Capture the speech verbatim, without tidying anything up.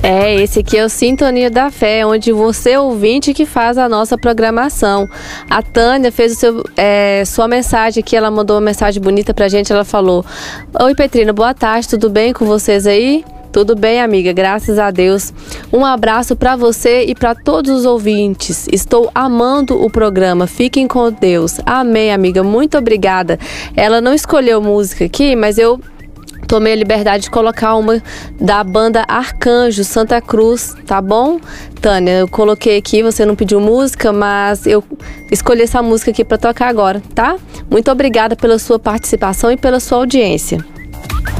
É, esse aqui é o Sintonia da Fé, onde você, ouvinte, que faz a nossa programação. A Tânia fez o seu, é, sua mensagem aqui, ela mandou uma mensagem bonita pra gente, ela falou: oi, Petrina, boa tarde, tudo bem com vocês aí? Tudo bem, amiga, graças a Deus. Um abraço para você e para todos os ouvintes. Estou amando o programa. Fiquem com Deus. Amém, amiga. Muito obrigada. Ela não escolheu música aqui, mas eu tomei a liberdade de colocar uma da banda Arcanjo Santa Cruz, tá bom? Tânia, eu coloquei aqui, você não pediu música, mas eu escolhi essa música aqui para tocar agora, tá? Muito obrigada pela sua participação e pela sua audiência.